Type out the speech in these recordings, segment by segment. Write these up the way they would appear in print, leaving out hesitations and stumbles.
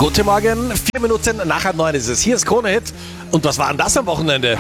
Guten Morgen, 4 Minuten nach 9 ist es. Hier ist Krone Hit. Und was war denn das am Wochenende?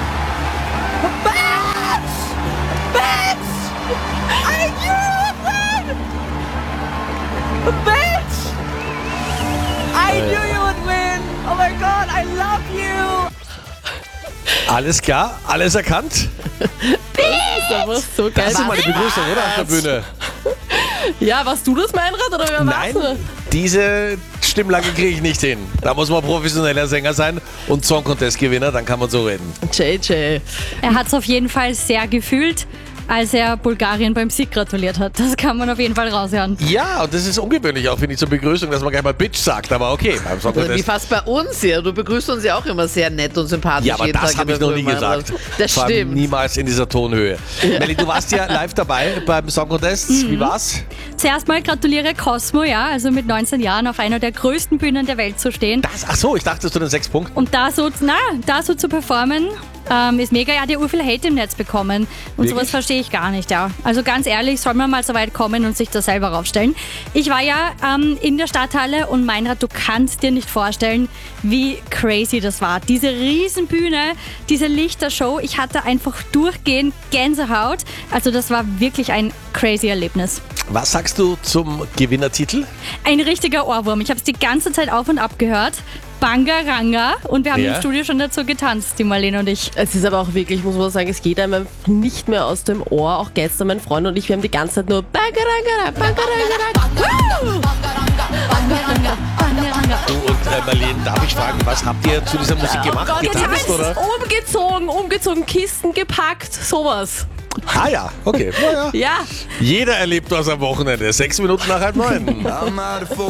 I knew you would win! Oh my God, I love you! Alles klar, alles erkannt? Das war so geil. Das ist mal die Begrüßung, oder? Auf der Bühne. Ja, warst du das, Meinrad, oder wer Nein, war's? diese Stimmlage kriege ich nicht hin. Da muss man professioneller Sänger sein und Song Contest Gewinner, dann kann man so reden. JJ. Er hat es auf jeden Fall sehr gefühlt, als er Bulgarien beim Sieg gratuliert hat. Das kann man auf jeden Fall raushören. Ja, und das ist ungewöhnlich auch, finde ich, zur Begrüßung, dass man gleich mal Bitch sagt, aber okay, beim Song Wie Contest. fast bei uns hier. Du begrüßt uns ja auch immer sehr nett und sympathisch. Ja, aber jeden das Tag habe ich in der noch nie Früh, gesagt. Meinrad. Das Vor allem stimmt. niemals in dieser Tonhöhe. Melli, du warst ja live dabei beim Song Contest. Wie war's? Zuerst mal gratuliere Cosmo, ja, also mit 19 Jahren auf einer der größten Bühnen der Welt zu stehen. Ach so, ich dachte zu den 6 Punkten. Und da so zu performen, ist mega. Er hat ja viel Hate im Netz bekommen. Und Wirklich? sowas verstehe ich gar nicht, ja. Also ganz ehrlich, soll man mal so weit kommen und sich da selber raufstellen. Ich war ja in der Stadthalle und Meinrad, du kannst dir nicht vorstellen, wie crazy das war. Diese Riesenbühne, diese Lichtershow, ich hatte einfach durchgehend Gänsehaut. Also das war wirklich ein crazy Erlebnis. Was sagst du zum Gewinnertitel? Ein richtiger Ohrwurm. Ich habe es die ganze Zeit auf und ab gehört. Bangaranga. Und wir haben Ja. im Studio schon dazu getanzt, die Marlene und ich. Es ist aber auch wirklich, muss man sagen, es geht einem nicht mehr aus dem Ohr. Auch gestern mein Freund und ich, wir haben die ganze Zeit nur Bangaranga, Bangaranga. Du und Marlene, darf ich fragen, was habt ihr zu dieser Musik gemacht? Getanzt, oder? Umgezogen, Kisten gepackt, sowas. Ah ja, okay. Ja. Ja. Jeder erlebt was am Wochenende. 6 Minuten nach 9. I'm out of focus.